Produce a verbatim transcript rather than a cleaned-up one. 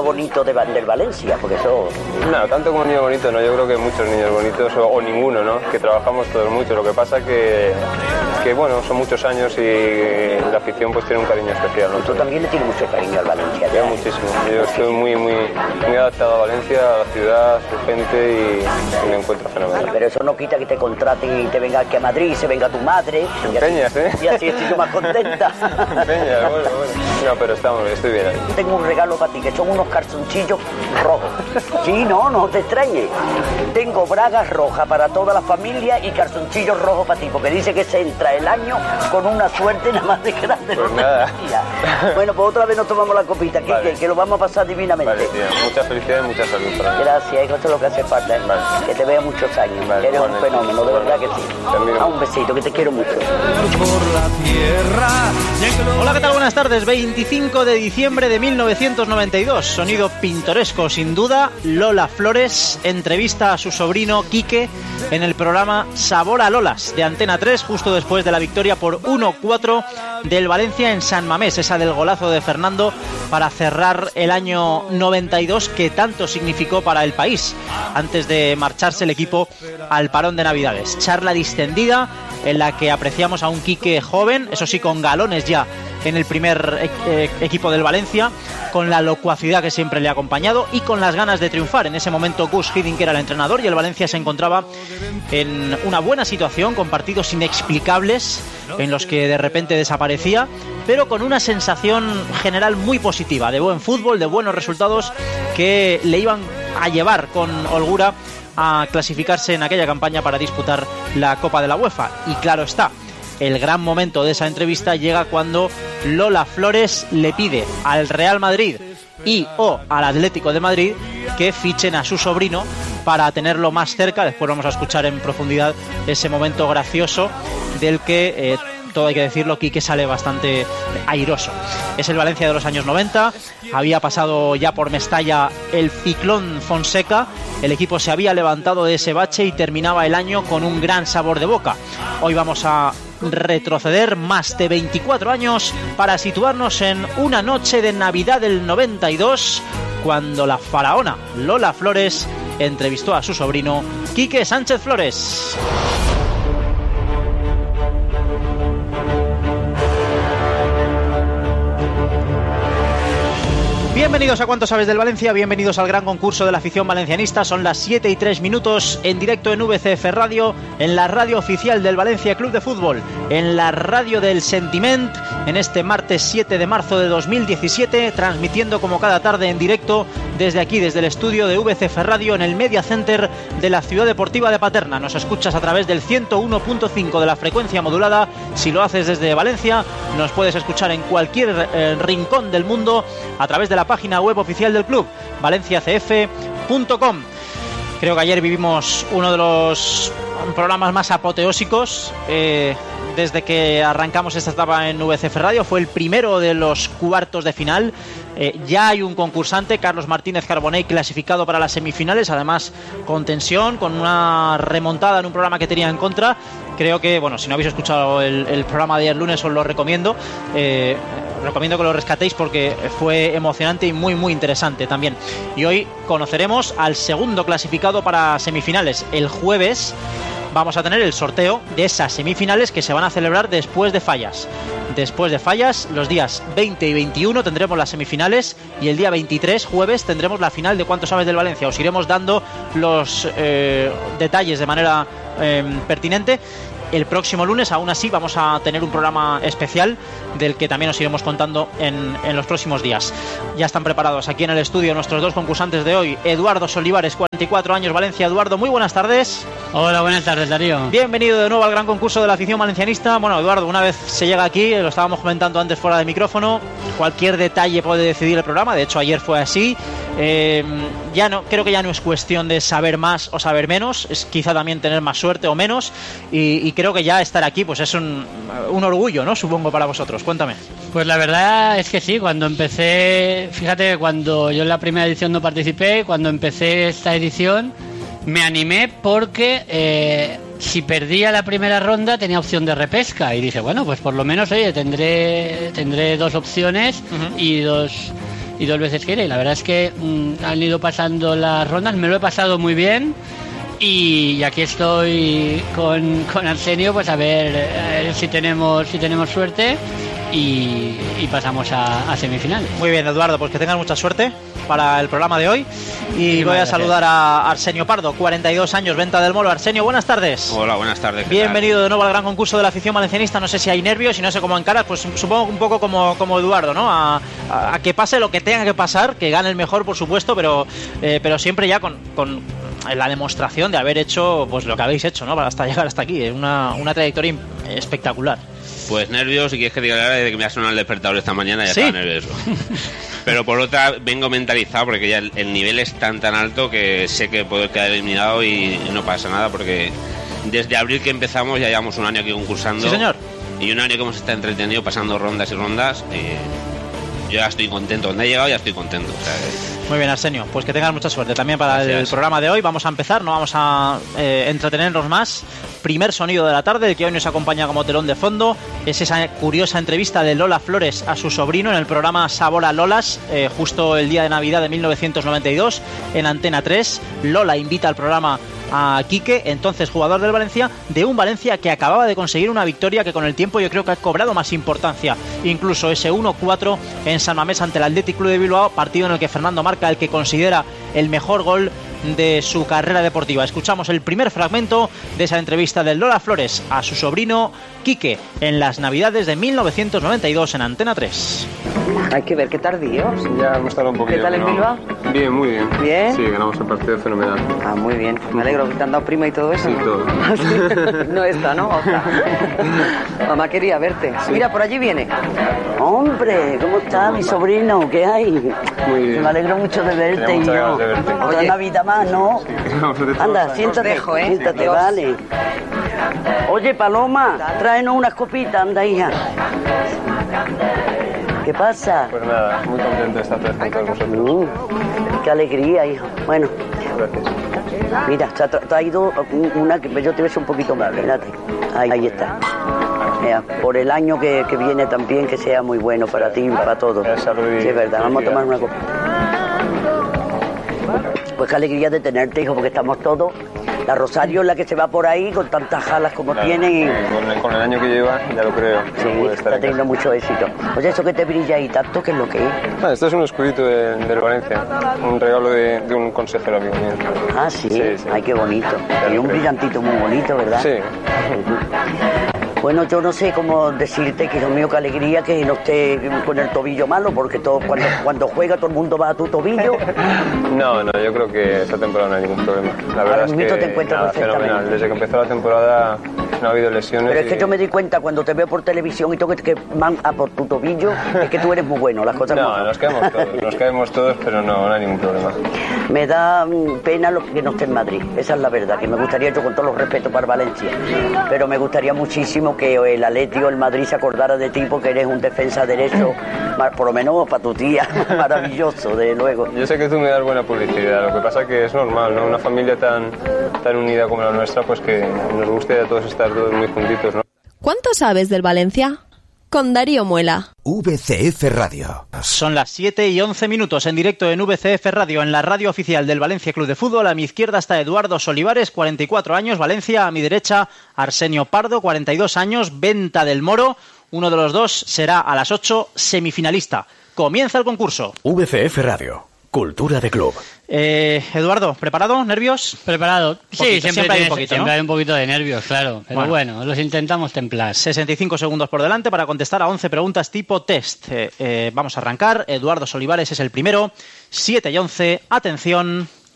bonito de, del Valencia, porque eso... No, tanto como niño bonito, no, yo creo que muchos niños bonitos, o, o ninguno, ¿no? Que trabajamos todos mucho, lo que pasa que, que bueno, son muchos años y la afición pues tiene un cariño especial, ¿no? Tú también le tienes mucho cariño al Valencia. Yo muchísimo, yo estoy muy, muy, muy adaptado a Valencia, a la ciudad, a su gente y, y me encuentro fenomenal. Pero eso no quita que te contraten y te venga aquí a Madrid, se venga tu madre. Peñas, ¿eh? Y así estoy yo más contenta. Peñas, bueno, bueno. No, pero estamos, estoy bien ahí. Tengo un regalo para ti, que son unos calzoncillos rojos. Sí, no, no te extrañes. Tengo bragas rojas para toda la familia y calzoncillos rojos para ti, porque dice que se entra el año con una suerte nada más de grande. Pues nada. Bueno, pues otra vez nos tomamos la copita, que, vale. que, que lo vamos a pasar divinamente. Vale, tío. Muchas felicidades y mucha salud para mí. Gracias, eso es lo que hace falta. ¿eh? Vale. Que te vea muchos años. Vale, eres un fenómeno, de verdad que sí. Ah, un besito, que te quiero mucho. Hola, ¿qué tal? Buenas tardes. veinticinco de diciembre de mil novecientos noventa y dos. Sonido pintoresco, sin duda. Lola Flores entrevista a su sobrino Quique en el programa Sabor a Lolas de Antena tres, justo después de la victoria por uno cuatro del Valencia en San Mamés, esa del golazo de Fernando para cerrar el año noventa y dos que tanto significó para el país antes de marcharse el equipo al parón de Navidades. Charla distendida en la que apreciamos a un Quique joven, eso sí, con galones ya en el primer eh, equipo del Valencia, con la locuacidad que siempre le ha acompañado y con las ganas de triunfar. En ese momento Gus Hiddink era el entrenador y el Valencia se encontraba en una buena situación, con partidos inexplicables en los que de repente desaparecía, pero con una sensación general muy positiva, de buen fútbol, de buenos resultados que le iban a llevar con holgura a clasificarse en aquella campaña para disputar la Copa de la UEFA. Y claro está, el gran momento de esa entrevista llega cuando Lola Flores le pide al Real Madrid y o al Atlético de Madrid que fichen a su sobrino para tenerlo más cerca. Después vamos a escuchar en profundidad ese momento gracioso del que, eh, todo hay que decirlo, Quique sale bastante airoso. Es el Valencia de los años noventa, había pasado ya por Mestalla el ciclón Fonseca, el equipo se había levantado de ese bache y terminaba el año con un gran sabor de boca. Hoy vamos a retroceder más de veinticuatro años para situarnos en una noche de Navidad del noventa y dos, cuando la faraona Lola Flores entrevistó a su sobrino Quique Sánchez Flores. Bienvenidos a Cuánto Sabes del Valencia, bienvenidos al gran concurso de la afición valencianista. Son las siete y tres minutos en directo en V C F Radio, en la radio oficial del Valencia Club de Fútbol, en la radio del Sentiment, en este martes siete de marzo de dos mil diecisiete, transmitiendo como cada tarde en directo desde aquí, desde el estudio de V C F Radio en el Media Center de la Ciudad Deportiva de Paterna. Nos escuchas a través del ciento uno punto cinco de la frecuencia modulada. Si lo haces desde Valencia, nos puedes escuchar en cualquier eh, rincón del mundo a través de la página web oficial del club, valencia c f punto com. Creo que ayer vivimos uno de los programas más apoteósicos eh, desde que arrancamos esta etapa en V C F Radio. Fue el primero de los cuartos de final. Eh, ya hay un concursante, Carlos Martínez Carbonell, clasificado para las semifinales, además con tensión, con una remontada en un programa que tenía en contra. Creo que, bueno, si no habéis escuchado el, el programa de ayer lunes, os lo recomiendo. Eh, recomiendo que lo rescatéis porque fue emocionante y muy, muy interesante también. Y hoy conoceremos al segundo clasificado para semifinales. El jueves vamos a tener el sorteo de esas semifinales que se van a celebrar después de Fallas. Después de Fallas, los días veinte y veintiuno tendremos las semifinales y el día veintitrés, jueves, tendremos la final de Cuánto Sabes del Valencia. Os iremos dando los eh, detalles de manera eh, pertinente. El próximo lunes, aún así, vamos a tener un programa especial del que también os iremos contando en, en los próximos días. Ya están preparados aquí en el estudio nuestros dos concursantes de hoy. Eduardo Solivares, cuarenta y cuatro años, Valencia. Eduardo, muy buenas tardes. Hola, buenas tardes, Darío. Bienvenido de nuevo al gran concurso de la afición valencianista. Bueno, Eduardo, una vez se llega aquí, lo estábamos comentando antes fuera de micrófono, cualquier detalle puede decidir el programa. De hecho, ayer fue así. Eh, ya no, creo que ya no es cuestión de saber más o saber menos, es quizá también tener más suerte o menos, y, y creo que ya estar aquí pues es un, un orgullo, ¿no? Supongo para vosotros. Cuéntame. Pues la verdad es que sí, cuando empecé, fíjate, cuando yo en la primera edición no participé, cuando empecé esta edición me animé porque eh, si perdía la primera ronda tenía opción de repesca y dije, bueno, pues por lo menos, oye, tendré tendré dos opciones uh-huh. y dos y dos veces gira, y la verdad es que mmm, han ido pasando las rondas, me lo he pasado muy bien. Y aquí estoy con, con Arsenio, pues a ver, a ver si tenemos si tenemos suerte y, y pasamos a, a semifinales. Muy bien, Eduardo, pues que tengas mucha suerte para el programa de hoy. Y Sí, voy a gracias. saludar a Arsenio Pardo, cuarenta y dos años, Venta del Molo. Arsenio, buenas tardes. Hola, buenas tardes. ¿qué Bienvenido de nuevo al gran concurso de la afición valencianista. No sé si hay nervios y no sé cómo encaras, pues supongo un poco como, como Eduardo, ¿no? A, a, a que pase lo que tenga que pasar, que gane el mejor, por supuesto, pero, eh, pero siempre ya con, con la demostración de haber hecho pues lo que habéis hecho, ¿no? Hasta llegar hasta aquí. Es una, una trayectoria espectacular. tal? Pues nervios, y quieres que diga la hora de que me ha sonado el despertador esta mañana, ya ¿Sí? estaba nervioso. Pero por otra, vengo mentalizado porque ya el, el nivel es tan tan alto que sé que puedo quedar eliminado y no pasa nada, porque desde abril que empezamos ya llevamos un año aquí concursando. Sí, señor. Y un año que hemos estado entretenido pasando rondas y rondas. Y yo ya estoy contento. Donde he llegado ya estoy contento. O sea, que- Muy bien, Arsenio, pues que tengas mucha suerte también para el Gracias. programa de hoy. Vamos a empezar, no vamos a eh, entretenernos más. Primer sonido de la tarde, el que hoy nos acompaña como telón de fondo, es esa curiosa entrevista de Lola Flores a su sobrino en el programa Sabor a Lolas, eh, justo el día de Navidad de mil novecientos noventa y dos en Antena tres. Lola invita al programa a Quique, entonces jugador del Valencia, de un Valencia que acababa de conseguir una victoria que con el tiempo yo creo que ha cobrado más importancia. Incluso ese uno cuatro en San Mamés ante el Athletic Club de Bilbao, partido en el que Fernando marca el que considera el mejor gol de su carrera deportiva. Escuchamos el primer fragmento de esa entrevista de Lola Flores a su sobrino Quique en las Navidades de mil novecientos noventa y dos en Antena tres. Hay que ver qué tardíos. Ya hemos tardado un poquito. ¿Qué tal en pero- Bilbao? Bien, muy bien. ¿Bien? Sí, ganamos el partido fenomenal. Ah, muy bien. Me alegro que te han dado prima y todo eso. Sí, ¿no? todo. Ah, sí. No esta, ¿no? Otra. Mamá quería verte. Mira, por allí viene. Hombre, ¿cómo está mi sobrino? ¿Qué hay? Muy bien. Me alegro mucho de verte. Tenía Y muchas yo. ganas de verte. Otra Oye. Navidad más, ¿no? Vamos a hacer Anda, todo. siéntate, dejo, ¿eh? siéntate, Adiós. vale. Oye, Paloma, tráenos unas copitas, anda, hija. ¿Qué pasa? Pues nada, muy contento de estar con todos vosotros. Mm, qué alegría, hijo. Bueno, Gracias. mira, se ha tra- traído un- una que yo te ves un poquito más, fíjate. Ahí, ahí está. Mira, por el año que, que viene también, que sea muy bueno para ti y para todos. Eh, salud y Sí, es verdad, vamos a felicidad. tomar una copa. Pues qué alegría de tenerte, hijo, porque estamos todos. La Rosario es la que se va por ahí con tantas jalas como Claro, tiene y... Con el, con el año que lleva, ya lo creo. Sí, no puede estar está en teniendo casa. mucho éxito. Oye, eso que te brilla ahí tanto, ¿qué es lo que es? Ah, esto es un escudito de- del Valencia, un regalo de, de un consejero amigo mío. Ah, sí, Sí, sí. ay, qué bonito. Y un brillantito muy bonito, ¿verdad? Sí, Bueno, yo no sé cómo decirte que, Dios mío, qué alegría que no esté con el tobillo malo, porque todo, cuando, cuando juega todo el mundo va a tu tobillo. no, no, yo creo que esta temporada no hay ningún problema. La verdad es mismo que te encuentras nada, perfectamente. fenomenal. Desde que empezó la temporada no ha habido lesiones. Pero es que y- yo me di cuenta cuando te veo por televisión y todo que, que van a por tu tobillo, es que tú eres muy bueno, las cosas No, como- nos caemos todos, nos caemos todos, pero no, no hay ningún problema. Me da mm, pena lo que no esté en Madrid, esa es la verdad, que me gustaría, yo con todos los respetos para Valencia, pero me gustaría muchísimo que el Atleti o el Madrid se acordara de ti porque eres un defensa derecho, ma- por lo menos para tu tía, maravilloso, de luego. Yo sé que tú me das buena publicidad, lo que pasa que es normal, ¿no? Una familia tan, tan unida como la nuestra, pues que nos guste a todos estar todos muy juntitos, ¿no? ¿Cuánto sabes del Valencia? Con Darío Muela. V C F Radio. Son las siete y once minutos en directo en V C F Radio, en la radio oficial del Valencia Club de Fútbol. A mi izquierda está Eduardo Solivares, cuarenta y cuatro años, Valencia. A mi derecha, Arsenio Pardo, cuarenta y dos años, Venta del Moro. Uno de los dos será a las ocho semifinalista. Comienza el concurso. V C F Radio. Cultura de club. Eh, Eduardo, ¿preparado? ¿Nervios? ¿Preparado? Sí, Poquito, siempre, siempre hay un tienes- poquito, siempre ¿no? hay un poquito de nervios, claro. Pero Bueno. bueno, los intentamos templar. sesenta y cinco segundos por delante para contestar a once preguntas tipo test. Eh, eh, vamos a arrancar. Eduardo Solivares es el primero. siete y once. Atención.